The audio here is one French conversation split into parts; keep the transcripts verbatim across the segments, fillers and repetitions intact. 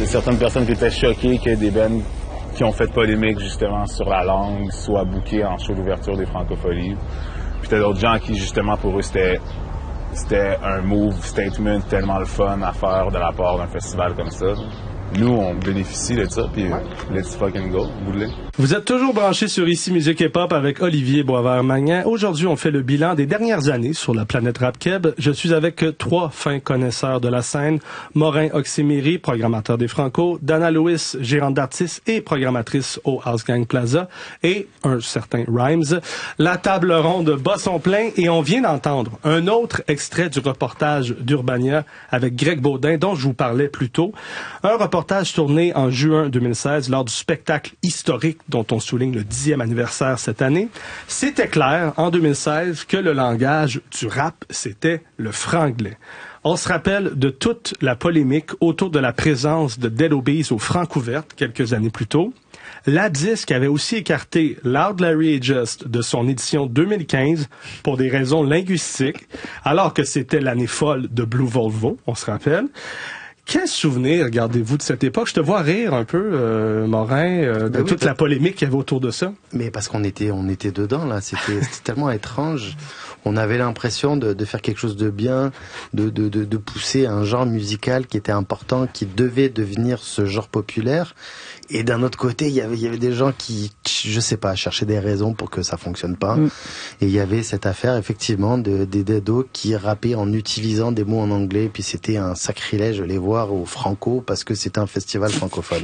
c'est certaines personnes qui étaient choquées que des bands qui ont fait polémique justement sur la langue soient bookées en show d'ouverture des Francopholies. Puis t'as d'autres gens qui justement pour eux c'était c'était un move statement tellement le fun à faire de la part d'un festival comme ça. Nous, on bénéficie de ça, puis let's fucking go, au bout de ligne. Vous êtes toujours branchés sur Ici Musique Hip Hop avec Olivier Boisvert-Magnan. Aujourd'hui, on fait le bilan des dernières années sur la planète Rap-Keb. Je suis avec trois fins connaisseurs de la scène. Morin Oxéméry, programmateur des Franco, Dana Lewis, gérante d'artistes et programmatrice au House Gang Plaza, et un certain Rhymes. La table ronde bat son plein et on vient d'entendre un autre extrait du reportage d'Urbania avec Greg Baudin, dont je vous parlais plus tôt. Un reportage tourné en juin deux mille seize lors du spectacle historique dont on souligne le dixième anniversaire cette année. C'était clair, en deux mille seize, que le langage du rap, c'était le franglais. On se rappelle de toute la polémique autour de la présence de Dead Obeez au Francouverte quelques années plus tôt. La disque avait aussi écarté Loud Larry et Just de son édition deux mille quinze pour des raisons linguistiques, alors que c'était l'année folle de Blue Volvo, on se rappelle. Quel souvenir gardez-vous de cette époque? Je te vois rire un peu, euh, Morin, euh, de ben toute oui, la polémique qu'il y avait autour de ça. Mais parce qu'on était, on était dedans, là. C'était, c'était tellement étrange. On avait l'impression de, de faire quelque chose de bien, de, de, de, de pousser un genre musical qui était important, qui devait devenir ce genre populaire. Et d'un autre côté, il y avait, il y avait des gens qui, je sais pas, cherchaient des raisons pour que ça fonctionne pas. Mm. Et il y avait cette affaire, effectivement, de, des Dedo qui rappaient en utilisant des mots en anglais. Et puis c'était un sacrilège de les voir au Franco parce que c'était un festival francophone.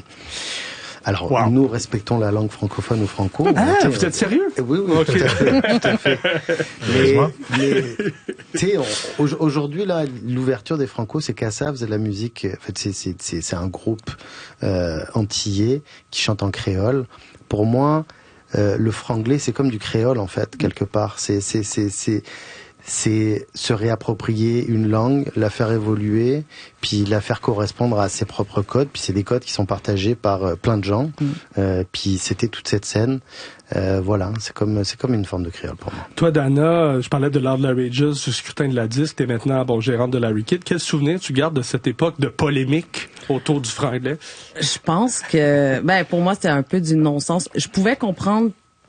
Alors, wow. Nous respectons la langue francophone ou franco. Ah, okay, vous êtes sérieux? Oui, oui, okay. tout à fait. Tout à fait. mais, mais tu sais, aujourd'hui, là, l'ouverture des Franco, c'est Kassav, c'est de la musique, en fait, c'est, c'est, c'est, c'est un groupe euh, antillais qui chante en créole. Pour moi, euh, le franglais, c'est comme du créole, en fait, quelque part. C'est, c'est, c'est, c'est, c'est se réapproprier une langue, la faire évoluer, puis la faire correspondre à ses propres codes. Puis c'est des codes qui sont partagés par euh, plein de gens. Mm. Euh, puis c'était toute cette scène. Euh, voilà, c'est comme c'est comme une forme de créole pour moi. Toi, Dana, je parlais de Loud Larry Just, du scrutin de la disque. T'es maintenant bon gérante de Larry Kid. Quel souvenir tu gardes de cette époque de polémique autour du franglais? Je pense que, ben pour moi, c'était un peu du non-sens. Je pouvais comprendre.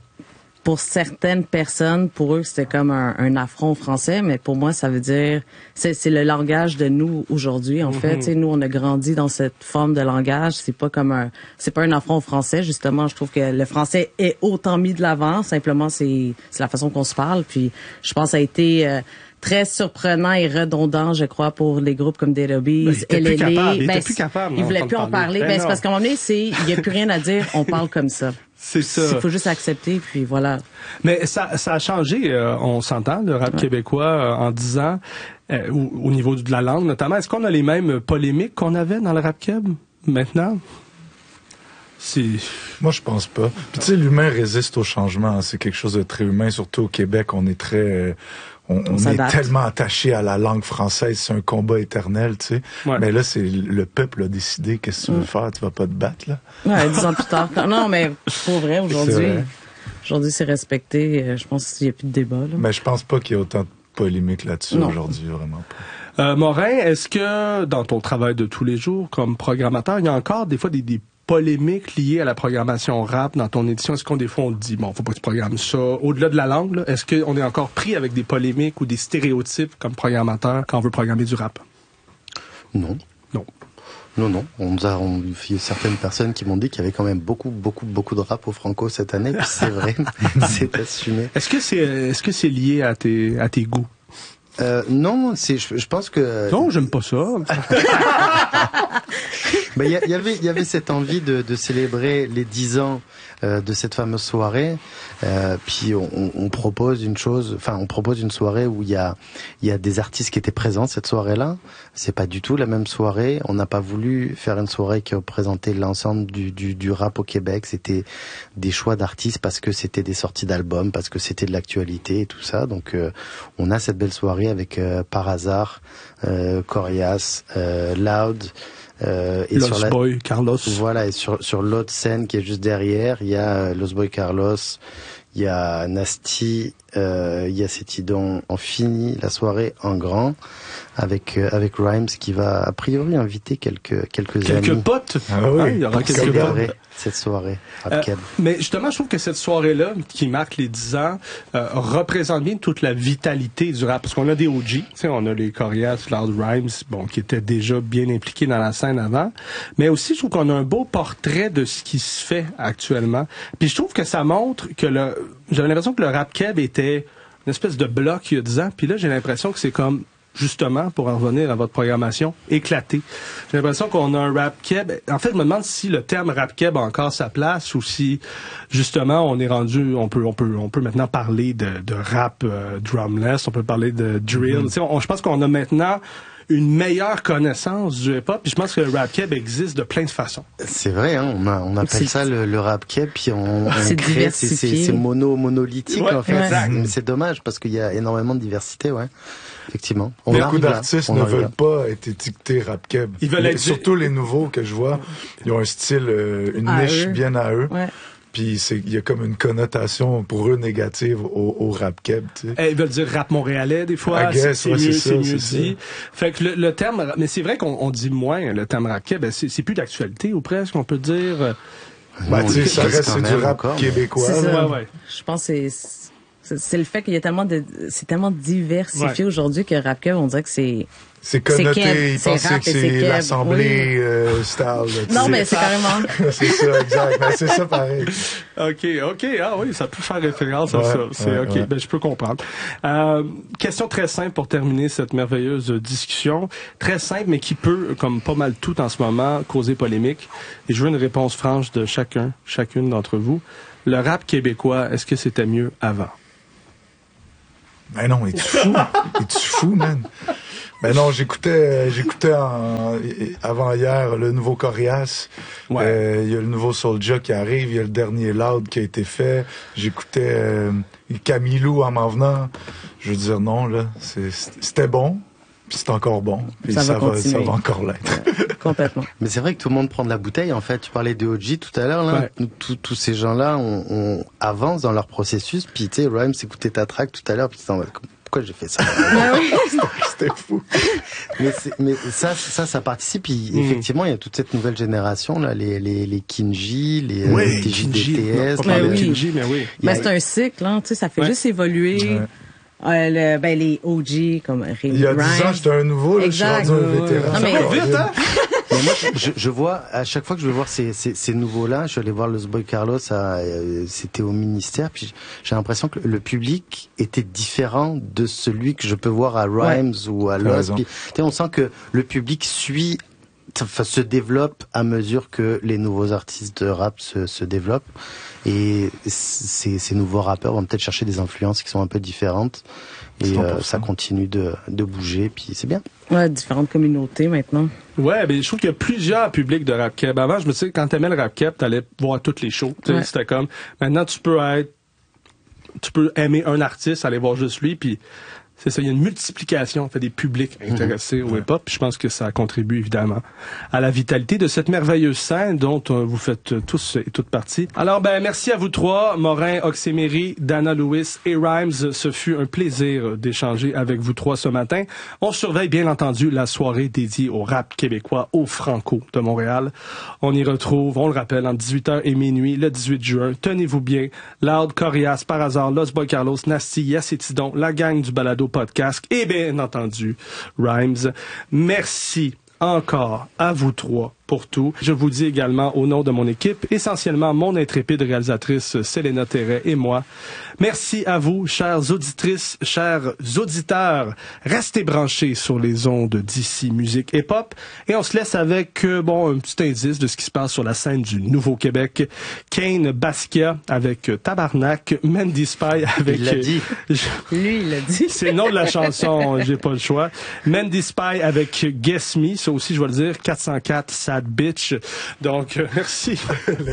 Pour certaines personnes, pour eux, c'était comme un, un affront français, mais pour moi, ça veut dire, c'est, c'est le langage de nous aujourd'hui, en mm-hmm. fait. Tu sais, nous, on a grandi dans cette forme de langage. C'est pas comme un, c'est pas un affront français, justement. Je trouve que le français est autant mis de l'avant. Simplement, c'est, c'est la façon qu'on se parle. Puis, je pense que ça a été, euh, très surprenant et redondant, je crois, pour les groupes comme Dead Obeez, L L A. Ben, il était plus capable. Il voulait plus en parler. Ben, ben c'est parce qu'à un moment donné, c'est, il y a plus rien à dire, on parle comme ça. C'est ça. Il faut juste accepter, puis voilà. Mais ça, ça a changé, euh, on s'entend, le rap ouais. québécois, euh, en dix ans, euh, au, au niveau de la langue notamment. Est-ce qu'on a les mêmes polémiques qu'on avait dans le rap québé maintenant? C'est... Moi, je pense pas. Puis tu sais, l'humain résiste au changement. C'est quelque chose de très humain, surtout au Québec. On est très... Euh, On, on, on est tellement attaché à la langue française, c'est un combat éternel, tu sais. Ouais. Mais là, c'est le peuple a décidé qu'est-ce que tu veux mm. faire, tu vas pas te battre, là. Ouais, dix ans plus tard. Non, mais pour vrai, aujourd'hui, vrai. aujourd'hui, c'est respecté. Je pense qu'il y a plus de débat, là. Mais je pense pas qu'il y ait autant de polémiques là-dessus non. aujourd'hui, vraiment pas. Euh, Morin, est-ce que dans ton travail de tous les jours comme programmateur, il y a encore des fois des, des polémiques liées à la programmation rap dans ton édition? Est-ce qu'on des fois on dit bon, faut pas que tu programmes ça au-delà de la langue, là, est-ce qu'on est encore pris avec des polémiques ou des stéréotypes comme programmateur quand on veut programmer du rap? Non. Non. Non, non. On nous a, on, il y a certaines personnes qui m'ont dit qu'il y avait quand même beaucoup, beaucoup, beaucoup de rap au Franco cette année. Puis c'est vrai, c'est assumé. Est-ce que c'est, est-ce que c'est lié à tes, à tes goûts? Euh, non, c'est, je, je pense que... Non, j'aime pas ça. Ben, y, y avait, il y avait cette envie de, de célébrer les dix ans euh, de cette fameuse soirée. Euh, puis on, on propose une chose, enfin on propose une soirée où il y a, il y a des artistes qui étaient présents cette soirée-là. C'est pas du tout la même soirée. On n'a pas voulu faire une soirée qui représentait l'ensemble du, du, du rap au Québec. C'était des choix d'artistes parce que c'était des sorties d'albums, parce que c'était de l'actualité et tout ça. Donc euh, on a cette belle soirée avec euh, Par hasard, euh, Corias, euh, Loud. Euh, et Los sur la, Boy Carlos. Voilà, et sur, sur l'autre scène qui est juste derrière, il y a euh, Los Boy Carlos, il y a Nasty, euh, il y a Cétidon en fini, la soirée en grand. avec euh, avec Rhymes qui va a priori inviter quelques quelques quelques amis. potes. Ah oui, hein, il y aura quelques célébrer potes. cette soirée. Euh, Keb. mais justement, je trouve que cette soirée-là, qui marque les dix ans, euh, représente bien toute la vitalité du rap. Parce qu'on a des O G, tu sais, on a les Corias, Loud Rhymes, bon, qui étaient déjà bien impliqués dans la scène avant. Mais aussi, je trouve qu'on a un beau portrait de ce qui se fait actuellement. Puis je trouve que ça montre que le, j'avais l'impression que le rap keb était une espèce de bloc il y a dix ans. Puis là, j'ai l'impression que c'est comme, justement, pour en revenir à votre programmation, éclaté. J'ai l'impression qu'on a un rap keb. En fait, je me demande si le terme rap keb a encore sa place ou si, justement, on est rendu, on peut, on peut, on peut maintenant parler de, de rap euh, drumless, on peut parler de drill. Mm-hmm. Tu sais, on, je pense qu'on a maintenant une meilleure connaissance du hip-hop, puis je pense que le rap keb existe de plein de façons. C'est vrai, hein, on, a, on appelle c'est... ça le, le rap keb, puis on, on c'est crée, c'est, c'est, c'est mono, monolithique, ouais, en fait. Ouais. C'est, c'est dommage, parce qu'il y a énormément de diversité, ouais. Effectivement. On Beaucoup d'artistes là, ne veulent là. pas être étiquetés rap keb. Ils veulent être... Surtout les nouveaux que je vois, ils ont un style, euh, une à niche eux. bien à eux. Ouais. Puis c'est, il y a comme une connotation pour eux négative au, au rap keb, tu sais. Eh, ils veulent dire rap montréalais des fois, guess, c'est, c'est ouais, mieux, c'est, c'est ça, mieux c'est dit. Fait que le, le terme, mais c'est vrai qu'on on dit moins le terme rap keb, c'est, c'est plus d'actualité ou presque, on peut dire. Bah, tu sais, ça reste quand c'est du rap encore, québécois. C'est ça. Ouais, ouais. Je pense que c'est, c'est, c'est le fait qu'il y a tellement de, c'est tellement diversifié Ouais. aujourd'hui que rap keb, on dirait que c'est, C'est connoté, c'est keb, ils c'est pensaient rap que et c'est, c'est keb. l'assemblée Oui. euh, style. Là, tu non, sais. mais c'est carrément, C'est ça, exact. Ben, c'est ça pareil. OK, OK. Ah oui, ça peut faire référence à Ouais, ça. C'est ouais, OK, ouais. ben je peux comprendre. Euh, question très simple pour terminer cette merveilleuse discussion. Très simple, mais qui peut, comme pas mal tout en ce moment, causer polémique. Et je veux une réponse franche de chacun, chacune d'entre vous. Le rap québécois, est-ce que c'était mieux avant? Ben non, es-tu fou? Es-tu fou, man? Ben non, j'écoutais, euh, j'écoutais en, avant hier le nouveau Corias. Il Ouais. euh, y a le nouveau Soulja qui arrive, il y a le dernier Loud qui a été fait. J'écoutais euh, Camilou en m'en venant. Je veux dire non, là, c'est, c'était bon, puis c'est encore bon, puis Ça ça, va va, continuer. ça va encore l'être. complètement. Mais c'est vrai que tout le monde prend de la bouteille, en fait. Tu parlais de O G tout à l'heure, là. Ouais. Tous, tous ces gens-là, on, on avance dans leur processus. Puis, tu sais, Rhymes écoutait ta track tout à l'heure, puis tu t'en vas, pourquoi j'ai fait ça? C'était fou. mais, c'est, mais ça, ça, ça participe. Puis, Mm. effectivement, il y a toute cette nouvelle génération, là, les, les, les Kinji, les Oui, euh, T J D T S. Non, pas Mais parler de oui. Kinji, mais oui. Il y a- Ben, c'est un cycle, hein, tu sais, ça fait Ouais. juste évoluer. Ouais. Euh, le, ben, les O G, comme Rémi Il y a dix Rhymes. ans, j'étais un nouveau, là, je suis Exact. rendu un vétéran. Non, mais- Ça va vite, hein? Mais moi, je, je vois, à chaque fois que je vais voir ces, ces, ces nouveaux-là, je suis allé voir Los Boy Carlos, à, euh, c'était au ministère, puis j'ai l'impression que le public était différent de celui que je peux voir à Rhymes ou à T'as Los. raison. Puis, tu sais, on sent que le public suit, enfin, se développe à mesure que les nouveaux artistes de rap se, se développent. Et ces, ces nouveaux rappeurs vont peut-être chercher des influences qui sont un peu différentes. Et euh, ça continue de, de bouger, puis c'est bien. Ouais, différentes communautés maintenant. Ouais, ben je trouve qu'il y a plusieurs publics de rap keb. Avant, je me disais, quand t'aimais le rap keb, t'allais voir toutes les shows. Tu sais, Ouais. C'était comme, maintenant tu peux être, tu peux aimer un artiste, aller voir juste lui, puis c'est ça, il y a une multiplication en fait, des publics intéressés au hip-hop. Je pense que ça contribue évidemment à la vitalité de cette merveilleuse scène dont euh, vous faites euh, tous et toutes partie. Alors, ben merci à vous trois, Morin, Oxemery, Dana Lewis et Rhymes. Ce fut un plaisir d'échanger avec vous trois ce matin. On surveille bien entendu la soirée dédiée au rap québécois au Franco de Montréal. On y retrouve, on le rappelle, entre dix-huit heures et minuit, le dix-huit juin. Tenez-vous bien. Loud, Corias, Par Hasard, Los Boy Carlos, Nasty, Yass et Tidon, la gang du Balado Podcast et bien entendu Rhymes. Merci encore à vous trois pour tout. Je vous dis également au nom de mon équipe, essentiellement mon intrépide réalisatrice Selena Terret et moi. Merci à vous, chères auditrices, chers auditeurs. Restez branchés sur les ondes d'ici Musique et Pop. Et on se laisse avec, euh, bon, un petit indice de ce qui se passe sur la scène du Nouveau-Québec. Kane Basquiat avec euh, Tabarnak, Mandy Spy avec... Il l'a dit. euh, Lui, il l'a dit. c'est le nom de la chanson, j'ai pas le choix. Mandy Spy avec Guess Me, ça aussi je vais le dire, quatre cent quatre Sad Bitch. Donc, euh, merci.